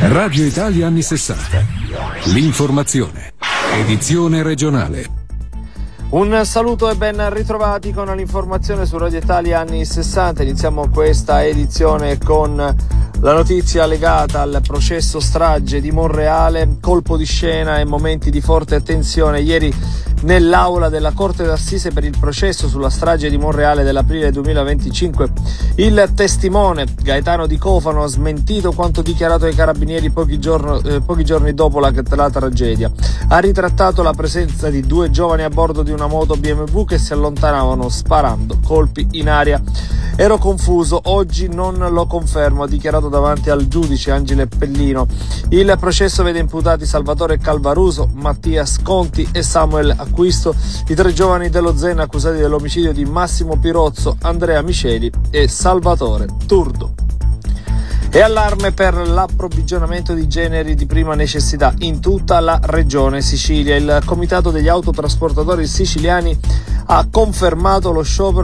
Radio Italia anni 60. L'informazione. Edizione regionale. Un saluto e ben ritrovati con l'informazione su Radio Italia anni 60. Iniziamo questa edizione con la notizia legata al processo strage di Monreale, colpo di scena e momenti di forte tensione ieri nell'aula della Corte d'Assise per il processo sulla strage di Monreale dell'aprile 2025. Il testimone Gaetano Di Cofano ha smentito quanto dichiarato ai carabinieri pochi giorni dopo la tragedia. Ha ritrattato la presenza di due giovani a bordo di una moto BMW che si allontanavano sparando colpi in aria. Ero confuso, oggi non lo confermo, ha dichiarato davanti al giudice Angelo Pellino. Il processo vede imputati Salvatore Calvaruso, Mattia Sconti e Samuel Acquisto, i tre giovani dello Zen accusati dell'omicidio di Massimo Pirozzo, Andrea Miceli e Salvatore Turdo. E allarme per l'approvvigionamento di generi di prima necessità in tutta la regione Sicilia. Il Comitato degli autotrasportatori siciliani ha confermato lo sciopero